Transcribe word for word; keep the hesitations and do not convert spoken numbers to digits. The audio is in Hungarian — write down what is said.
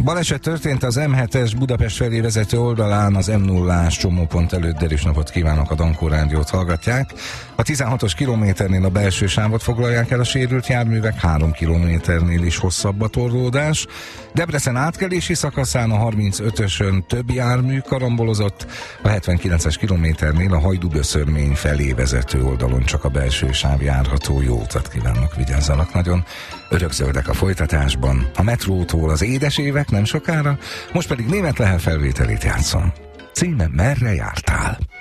Baleset történt az em hetes Budapest felé vezető oldalán, az em nullás csomópont előtt. Derűs napot kívánok, a Dankó Rádiót hallgatják. A tizenhatos kilométernél a belső sávot foglalják el a sérült járművek, három kilométernél is hosszabb a torlódás. Debrecen átkelési szakaszán a harmincötösön több jármű karambolozott, a hetvenkilences kilométernél a Hajdú-Böszörmény felé vezető oldalon csak a belső sáv járható. Jó utat kívánok, vigyázzanak nagyon. Örökzöldek a folytatásban, a metrótól az édes évek nem sokára, most pedig Németh Lehel felvételét játszom. Címe Merre jártál?